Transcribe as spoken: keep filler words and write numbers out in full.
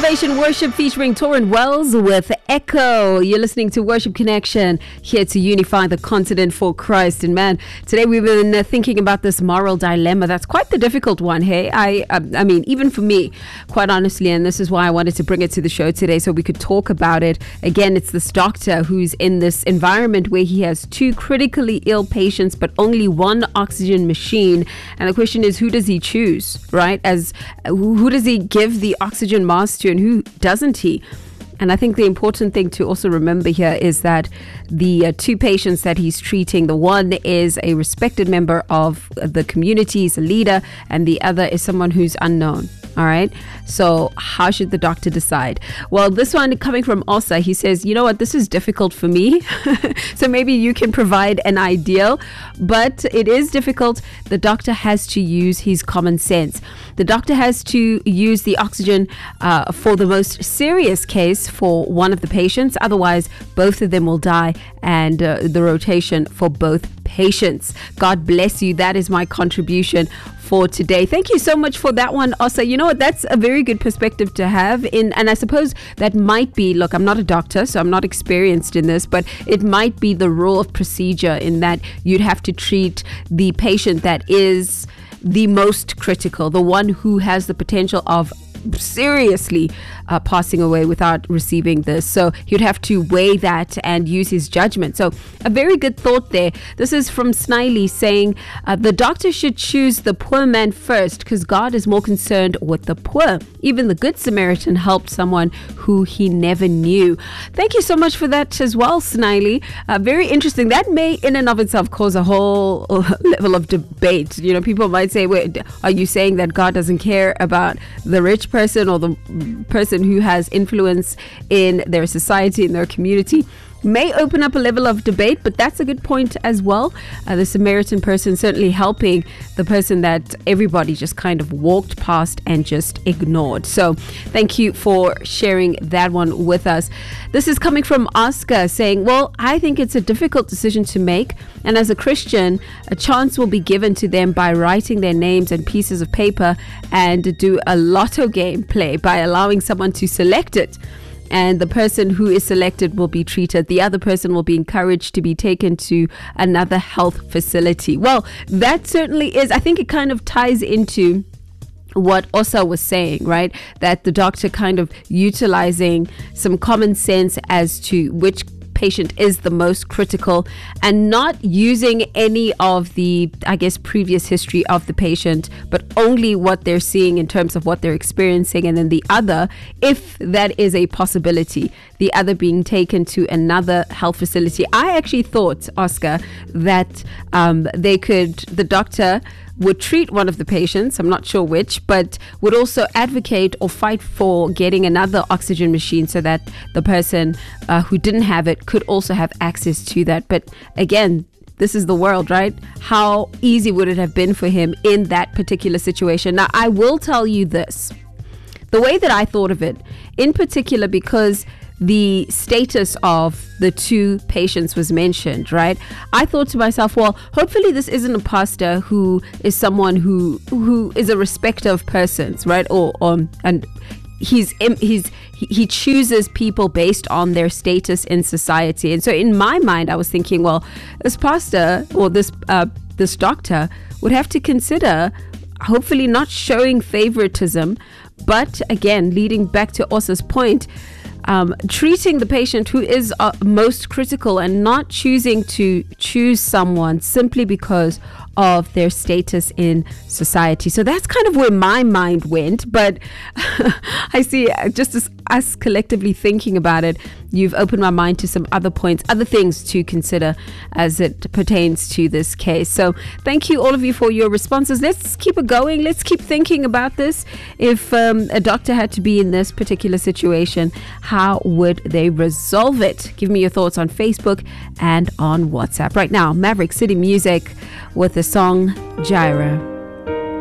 Elevation Worship featuring Torrent Wells with Echo. You're listening to Worship Connection, here to unify the continent for Christ. And man, today we've been uh, thinking about this moral dilemma. That's quite the difficult one, hey? I, uh, I mean, even for me, quite honestly, and this is why I wanted to bring it to the show today so we could talk about it. Again, it's this doctor who's in this environment where he has two critically ill patients, but only one oxygen machine. And the question is, who does he choose, right? As uh, who, who does he give the oxygen mask to, and who doesn't he? And I think the important thing to also remember here is that the uh, two patients that he's treating, the one is a respected member of the community, he's a leader, and the other is someone who's unknown. All right. So how should the doctor decide? Well, this one coming from Osa, he says, you know what, this is difficult for me. So maybe you can provide an ideal, but it is difficult. The doctor has to use his common sense. The doctor has to use the oxygen uh, for the most serious case for one of the patients. Otherwise, both of them will die, and uh, the rotation for both patients. God bless you. That is my contribution for today. Thank you so much for that one, Osa. You know what? That's a very good perspective to have in, and I suppose that might be, look, I'm not a doctor, so I'm not experienced in this, but it might be the rule of procedure in that you'd have to treat the patient that is the most critical, the one who has the potential of seriously uh, passing away without receiving this. So he'd have to weigh that and use his judgment. So a very good thought there. This is from Sniley saying uh, the doctor should choose the poor man first because God is more concerned with the poor. Even the Good Samaritan helped someone who he never knew. Thank you so much for that as well, Sniley. Uh, very interesting. That may in and of itself cause a whole level of debate. You know, people might say, wait, are you saying that God doesn't care about the rich person or the person who has influence in their society, in their community? May open up a level of debate, but that's a good point as well. Uh, the Samaritan person certainly helping the person that everybody just kind of walked past and just ignored. So thank you for sharing that one with us. This is coming from Oscar saying, well, I think it's a difficult decision to make. And as a Christian, a chance will be given to them by writing their names and pieces of paper and do a lotto game play by allowing someone to select it. And the person who is selected will be treated. The other person will be encouraged to be taken to another health facility. Well, that certainly is, I think it kind of ties into what Osa was saying, right? That the doctor kind of utilizing some common sense as to which patient is the most critical and not using any of the, I guess, previous history of the patient, but only what they're seeing in terms of what they're experiencing. And then the other, if that is a possibility, the other being taken to another health facility. I actually thought, Oscar, that um, they could, the doctor would treat one of the patients, I'm not sure which, but would also advocate or fight for getting another oxygen machine so that the person uh, who didn't have it could also have access to that. But again, this is the world, right? How easy would it have been for him in that particular situation? Now, I will tell you this, the way that I thought of it, in particular, because the status of the two patients was mentioned, right? I thought to myself, well, hopefully this isn't a pastor who is someone who who is a respecter of persons, right? Or um, and he's he's he chooses people based on their status in society. And so in my mind, I was thinking, well, this pastor or this uh, this doctor would have to consider hopefully not showing favoritism, but again, leading back to Osa's point, Um, treating the patient who is uh, most critical and not choosing to choose someone simply because of their status in society. So that's kind of where my mind went. But I see, just as us collectively thinking about it, you've opened my mind to some other points, other things to consider as it pertains to this case. So thank you all of you for your responses. Let's keep it going. Let's keep thinking about this. If um, a doctor had to be in this particular situation, how would they resolve it? Give me your thoughts on Facebook and on WhatsApp. Right now, Maverick City Music with the song Gyra.